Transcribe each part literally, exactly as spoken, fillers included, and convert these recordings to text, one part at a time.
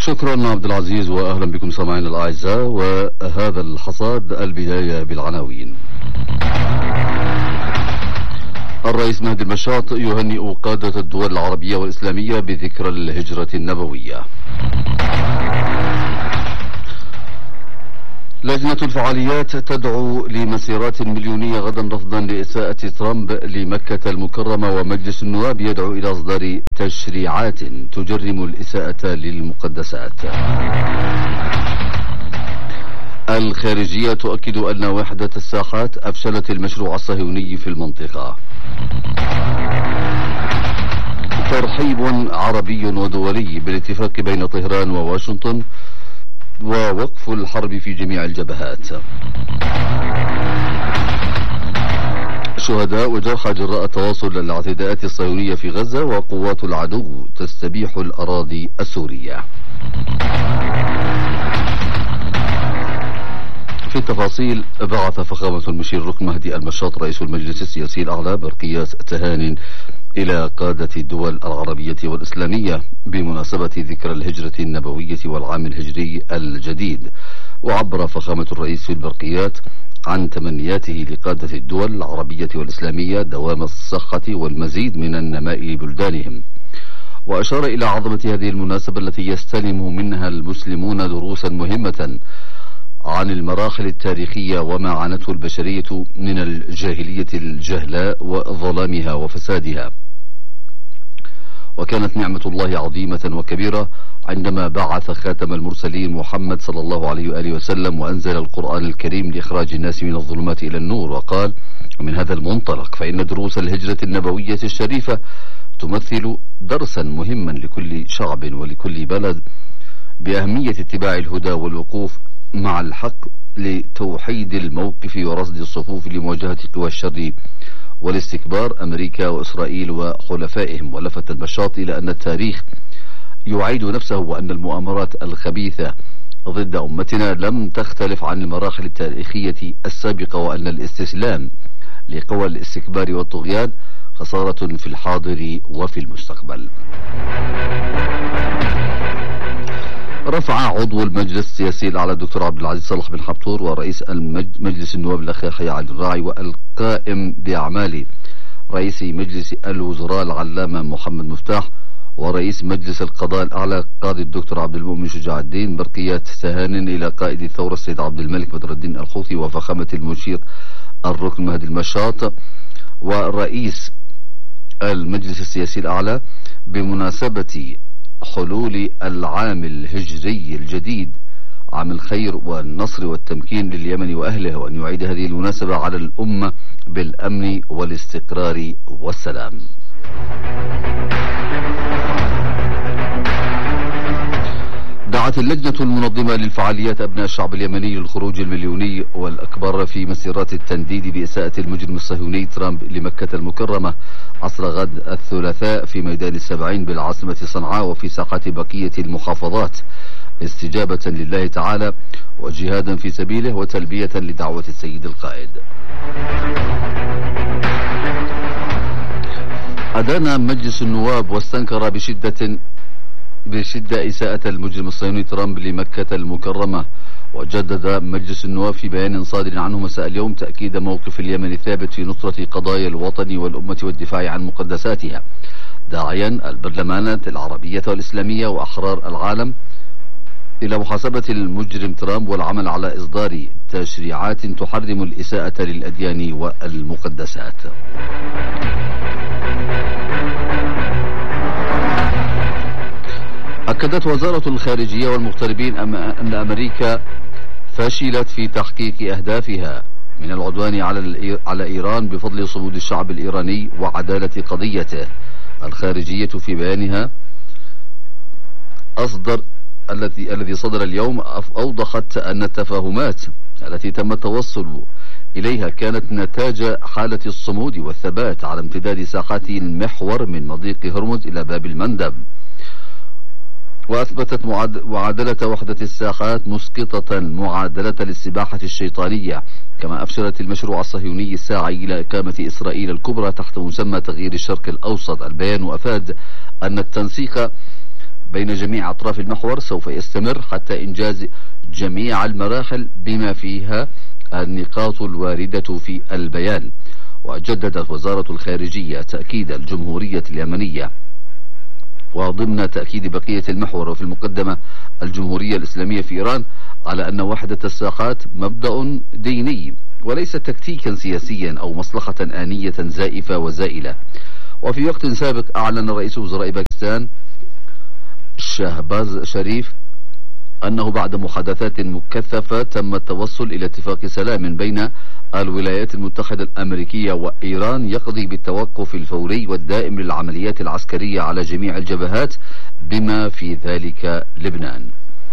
شكرا عبد العزيز، واهلا بكم سامعينا الاعزاء. وهذا الحصاد البدايه بالعناوين. الرئيس مهدي المشاط يهنئ قادة الدول العربية والإسلامية بذكرى الهجرة النبوية. لجنة الفعاليات تدعو لمسيرات مليونية غدا رفضا لإساءة ترامب لمكة المكرمة، ومجلس النواب يدعو إلى إصدار تشريعات تجرم الإساءة للمقدسات. الخارجية تؤكد أن وحدة الساحات أفشلت المشروع الصهيوني في المنطقة. ترحيب عربي ودولي بالاتفاق بين طهران وواشنطن ووقف الحرب في جميع الجبهات. شهداء وجرحى جراء تواصل الاعتداءات الصهيونية في غزة، وقوات العدو تستبيح الأراضي السورية. في التفاصيل، بعث فخامة المشير ركن مهدي المشاط رئيس المجلس السياسي الأعلى برقية تهان إلى قادة الدول العربية والإسلامية بمناسبة ذكرى الهجرة النبوية والعام الهجري الجديد. وعبر فخامة الرئيس في البرقيات عن تمنياته لقادة الدول العربية والإسلامية دوام الصحة والمزيد من النماء لبلدانهم، وأشار إلى عظمة هذه المناسبة التي يستلم منها المسلمون دروسا مهمة عن المراحل التاريخية وما عانته البشرية من الجاهلية الجهلاء وظلامها وفسادها. وكانت نعمة الله عظيمة وكبيرة عندما بعث خاتم المرسلين محمد صلى الله عليه وآله وسلم وأنزل القرآن الكريم لإخراج الناس من الظلمات إلى النور. وقال: ومن هذا المنطلق فإن دروس الهجرة النبوية الشريفة تمثل درسا مهما لكل شعب ولكل بلد بأهمية اتباع الهدى والوقوف مع الحق لتوحيد الموقف ورصد الصفوف لمواجهة قوى الشر والاستكبار أمريكا وإسرائيل وحلفائهم. ولفت المشاط إلى أن التاريخ يعيد نفسه، وأن المؤامرات الخبيثة ضد أمتنا لم تختلف عن المراحل التاريخية السابقة، وأن الاستسلام لقوى الاستكبار والطغيان خسارة في الحاضر وفي المستقبل. رفع عضو المجلس السياسي الأعلى الدكتور عبد العزيز صالح بن حبتور ورئيس مجلس النواب الأخ يحيى علي الراعي والقائم بأعمال رئيس مجلس الوزراء العلامة محمد مفتاح ورئيس مجلس القضاء الأعلى قاضي الدكتور عبد المؤمن شجاع الدين برقية تهان إلى قائد الثورة السيد عبد الملك بدر الدين الحوثي وفخامة المشير الركن مهدي المشاط ورئيس المجلس السياسي الأعلى بمناسبة حلول العام الهجري الجديد، عام الخير والنصر والتمكين لليمن وأهله، وأن يعيد هذه المناسبة على الأمة بالأمن والاستقرار والسلام. دعت اللجنة المنظمة للفعاليات أبناء الشعب اليمني للخروج المليوني والأكبر في مسيرات التنديد بإساءة المجرم الصهيوني ترامب لمكة المكرمة عصر غد الثلاثاء في ميدان السبعين بالعاصمة صنعاء وفي ساحات بقية المحافظات، استجابة لله تعالى وجهادا في سبيله وتلبية لدعوة السيد القائد. أدان مجلس النواب واستنكر بشدة بشدة إساءة المجرم الصهيوني ترامب لمكة المكرمة. وجدد مجلس النواب في بيان صادر عنه مساء اليوم تأكيد موقف اليمن الثابت في نصرة قضايا الوطن والأمة والدفاع عن مقدساتها، داعيا البرلمانات العربية والإسلامية وأحرار العالم إلى محاسبة المجرم ترامب والعمل على إصدار تشريعات تحرم الإساءة للأديان والمقدسات. أكدت وزارة الخارجية والمغتربين أن أمريكا فشلت في تحقيق أهدافها من العدوان على على إيران بفضل صمود الشعب الإيراني وعدالة قضيته. الخارجية في بيانها أصدر الذي الذي صدر اليوم أوضحت أن التفاهمات التي تم التوصل إليها كانت نتاج حالة الصمود والثبات على امتداد ساحات المحور من مضيق هرمز إلى باب المندب، وأثبتت معادلة وحدة الساحات مسقطة معادلة للسباحة الشيطانية. كما أفشلت المشروع الصهيوني الساعي إلى إقامة إسرائيل الكبرى تحت مسمى تغيير الشرق الأوسط. البيان أفاد أن التنسيق بين جميع أطراف المحور سوف يستمر حتى إنجاز جميع المراحل بما فيها النقاط الواردة في البيان. وجددت وزارة الخارجية تأكيد الجمهورية اليمنية وضمن تأكيد بقية المحور وفي المقدمة الجمهورية الإسلامية في إيران على أن وحدة الساحات مبدأ ديني وليس تكتيكا سياسيا أو مصلحة آنية زائفة وزائلة. وفي وقت سابق أعلن رئيس وزراء باكستان شهباز شريف أنه بعد محادثات مكثفة تم التوصل إلى اتفاق سلام بين الولايات المتحدة الأمريكية وإيران يقضي بالتوقف الفوري والدائم للعمليات العسكرية على جميع الجبهات بما في ذلك لبنان.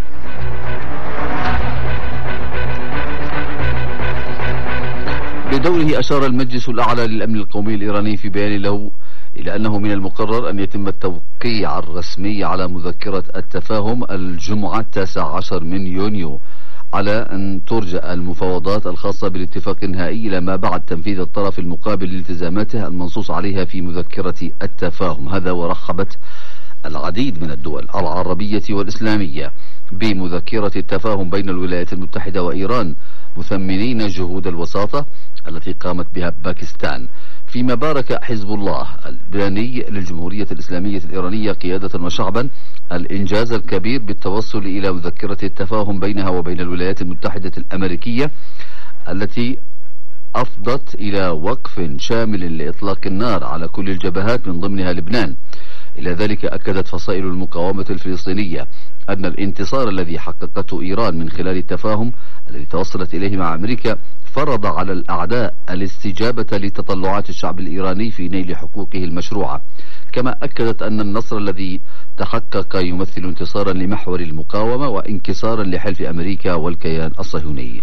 بدوره أشار المجلس الأعلى للأمن القومي الإيراني في بيان له إلى أنه من المقرر أن يتم التوقيع الرسمي على مذكرة التفاهم الجمعة التاسع عشر من يونيو على أن ترجع المفاوضات الخاصة بالاتفاق النهائي إلى ما بعد تنفيذ الطرف المقابل لالتزاماته المنصوص عليها في مذكرة التفاهم. هذا ورحبت العديد من الدول العربية والإسلامية بمذكرة التفاهم بين الولايات المتحدة وإيران مثمنين جهود الوساطة التي قامت بها باكستان. فيما بارك حزب الله اللبناني للجمهورية الإسلامية الإيرانية قيادة وشعبا الإنجاز الكبير بالتوصل إلى مذكرة التفاهم بينها وبين الولايات المتحدة الأمريكية التي أفضت إلى وقف شامل لإطلاق النار على كل الجبهات من ضمنها لبنان. إلى ذلك أكدت فصائل المقاومة الفلسطينية أن الانتصار الذي حققته إيران من خلال التفاهم الذي توصلت إليه مع أمريكا فرض على الأعداء الاستجابة لتطلعات الشعب الإيراني في نيل حقوقه المشروعة. كما أكدت أن النصر الذي تحقق يمثل انتصارا لمحور المقاومة وانكسارا لحلف أمريكا والكيان الصهيوني.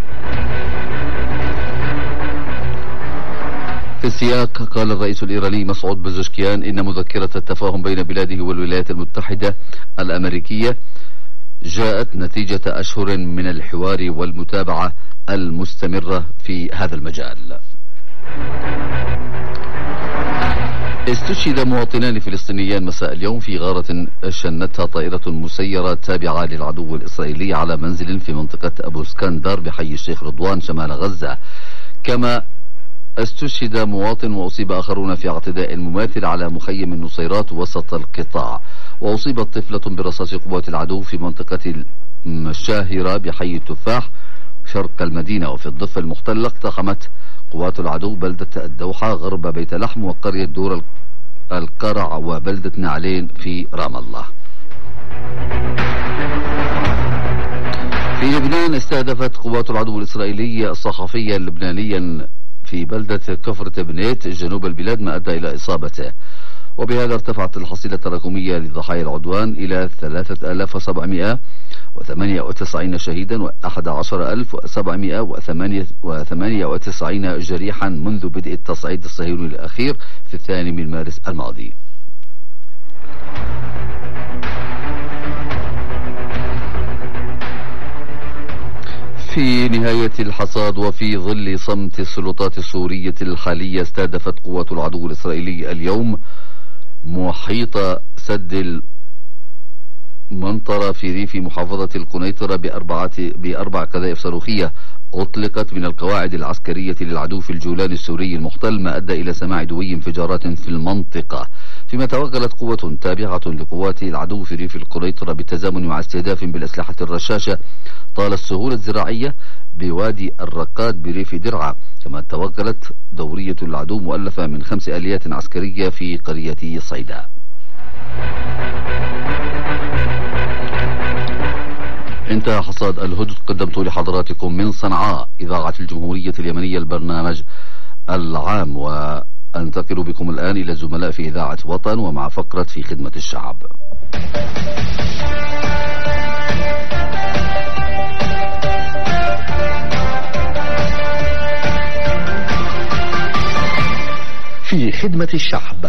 في السياق قال الرئيس الإيراني مسعود بزشكيان إن مذكرة التفاهم بين بلاده والولايات المتحدة الأمريكية جاءت نتيجة أشهر من الحوار والمتابعة المستمرة في هذا المجال. استشهد مواطنان فلسطينيان مساء اليوم في غارة شنتها طائرة مسيرة تابعة للعدو الإسرائيلي على منزل في منطقة أبو اسكندر بحي الشيخ رضوان شمال غزة. كما استشهد مواطن وأصيب آخرون في اعتداء مماثل على مخيم النصيرات وسط القطاع. وأصيبت طفلة برصاص قوات العدو في منطقة الشاهرة بحي التفاح شرق المدينة. وفي الضفة المحتلة اقتحمت قوات العدو بلدة الدوحة غرب بيت لحم وقرية دور القرع وبلدة نعلين في رام الله. في لبنان استهدفت قوات العدو الإسرائيلي صحفيا لبنانيا في بلدة كفر تبنيت جنوب البلاد ما أدى إلى إصابته. وبهذا ارتفعت الحصيلة الرقمية لضحايا العدوان إلى ثلاثة آلاف وسبعمائة وثمانية وتسعين شهيدا وأحد عشر ألف وسبعمائة وثمانية وتسعين جريحا منذ بدء التصعيد الصهيوني الأخير في الثاني من مارس الماضي. في نهاية الحصاد وفي ظل صمت السلطات السورية الحالية استهدفت قوات العدو الإسرائيلي اليوم محيط سد المنطرة في ريف محافظة القنيطرة بأربعة بأربع قذائف صاروخية أطلقت من القواعد العسكرية للعدو في الجولان السوري المحتل ما أدى إلى سماع دوي انفجارات في المنطقة. فيما توغلت قوة تابعة لقوات العدو في ريف القنيطرة بالتزامن مع استهداف بالأسلحة الرشاشة طال السهول الزراعية بوادي الرقاد بريف درعا. كما توغلت دورية العدو مؤلفة من خمس آليات عسكرية في قرية صيداء. انتهى حصاد الهدد، قدمت لحضراتكم من صنعاء إذاعة الجمهورية اليمنية البرنامج العام، وأنتقل بكم الآن إلى الزملاء في إذاعة وطن ومع فقرة في خدمة الشعب. في خدمة الشعب.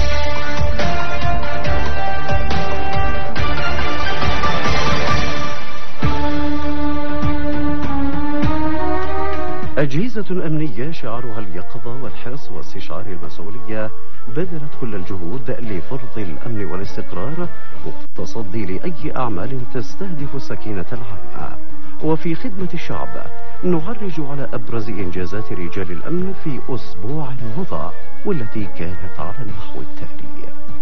أجهزة أمنية شعارها اليقظة والحرص واستشعار المسؤولية بذلت كل الجهود لفرض الأمن والاستقرار وقت التصدي لأي أعمال تستهدف السكينة العامة. وفي خدمة الشعب نعرج على أبرز إنجازات رجال الأمن في أسبوع مضى، والتي كانت على النحو التالي: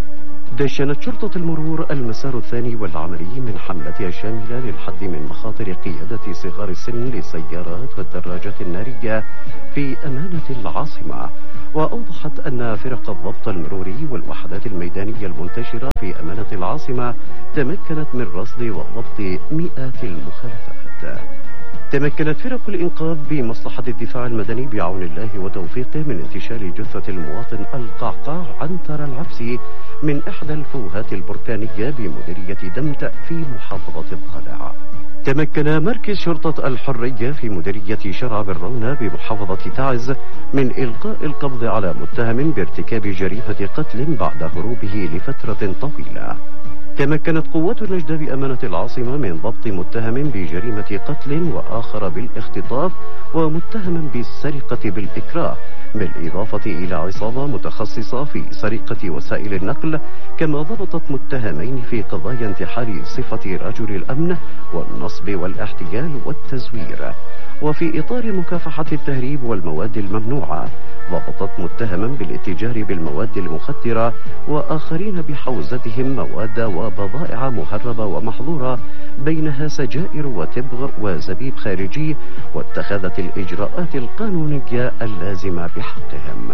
دشنت شرطة المرور المسار الثاني والعملي من حملتها الشاملة للحد من مخاطر قيادة صغار السن للسيارات والدراجات النارية في أمانة العاصمة، وأوضحت أن فرق الضبط المروري والوحدات الميدانية المنتشرة في أمانة العاصمة تمكنت من رصد وضبط مئات المخالفات. تمكنت فرق الإنقاذ بمصلحة الدفاع المدني بعون الله وتوفيقه من انتشال جثة المواطن القعقاع عنتر العبسي من إحدى الفوهات البركانية بمديرية دمت في محافظة الضالع. تمكن مركز شرطة الحرية في مديرية شرع بالرونة بمحافظة تعز من إلقاء القبض على متهم بارتكاب جريمة قتل بعد هروبه لفترة طويلة. تمكنت قوات النجدة بأمانة العاصمة من ضبط متهم بجريمة قتل وآخر بالاختطاف ومتهم بالسرقة بالإكراه، بالإضافة إلى عصابة متخصصة في سرقة وسائل النقل، كما ضبطت متهمين في قضايا انتحال صفة رجل الأمن والنصب والاحتيال والتزوير. وفي إطار مكافحة التهريب والمواد الممنوعة ضبطت متهما بالاتجار بالمواد المخدرة وآخرين بحوزتهم مواد وبضائع مهربة ومحظورة، بينها سجائر وتبغ وزبيب خارجي، واتخذت الإجراءات القانونية اللازمة بحقهم.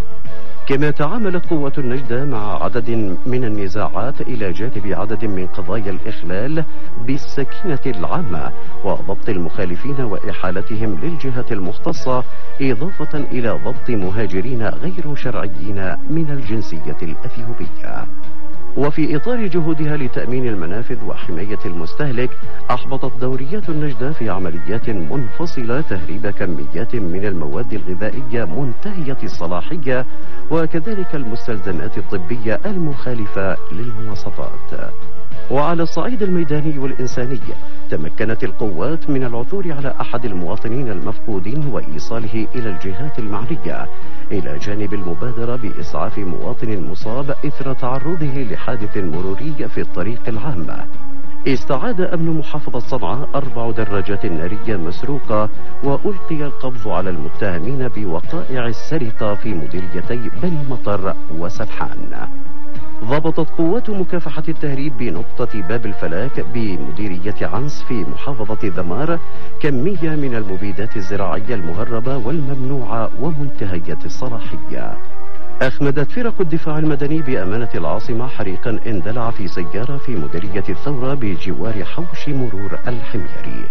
كما تعاملت قوة النجدة مع عدد من النزاعات إلى جانب عدد من قضايا الإخلال بالسكينة العامة وضبط المخالفين وإحالتهم للجهة المختصة، إضافة إلى ضبط مهاجرين غير شرعيين من الجنسية الأثيوبية. وفي إطار جهودها لتأمين المنافذ وحماية المستهلك، أحبطت دوريات النجدة في عمليات منفصلة تهريب كميات من المواد الغذائية منتهية الصلاحية وكذلك المستلزمات الطبية المخالفة للمواصفات. وعلى الصعيد الميداني والإنساني، تمكنت القوات من العثور على أحد المواطنين المفقودين وإيصاله إلى الجهات المعنية، إلى جانب المبادرة بإسعاف مواطن مصاب إثر تعرضه لحادث مروري في الطريق العام. استعاد أمن محافظة صنعاء أربع دراجات نارية مسروقة، وألقي القبض على المتهمين بوقائع السرقة في مديريتي بني مطر وسبحان. ضبطت قوات مكافحة التهريب بنقطة باب الفلاك بمديرية عنس في محافظة ذمار كمية من المبيدات الزراعية المهربة والممنوعة ومنتهية الصلاحية. أخمدت فرق الدفاع المدني بأمانة العاصمة حريقا اندلع في سيارة في مديرية الثورة بجوار حوش مرور الحميري.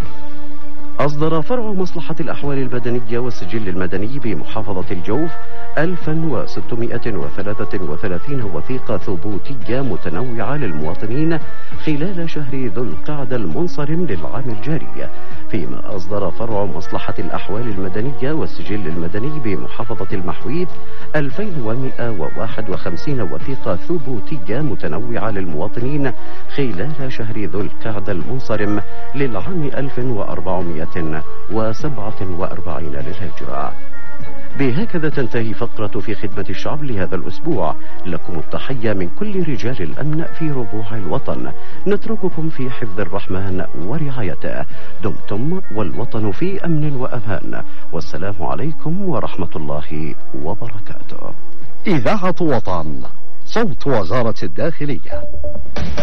أصدر فرع مصلحة الأحوال المدنية والسجل المدني بمحافظة الجوف ألف وستمائة وثلاثة وثلاثين وثيقة ثبوتية متنوعة للمواطنين خلال شهر ذو القعدة المنصرم للعام الجاري، فيما أصدر فرع مصلحة الأحوال المدنية والسجل المدني بمحافظة المحويت ألفين ومائة وواحد وخمسين وثيقة ثبوتية متنوعة للمواطنين خلال شهر ذو القعدة المنصرم للعام ألف وأربعمائة وسبعة وأربعين للهجرة. بهكذا تنتهي فقرة في خدمة الشعب لهذا الأسبوع. لكم التحية من كل رجال الأمن في ربوع الوطن. نترككم في حفظ الرحمن ورعايته. دمتم والوطن في أمن وأمان، والسلام عليكم ورحمة الله وبركاته. إذاعة وطن، صوت وزارة الداخلية.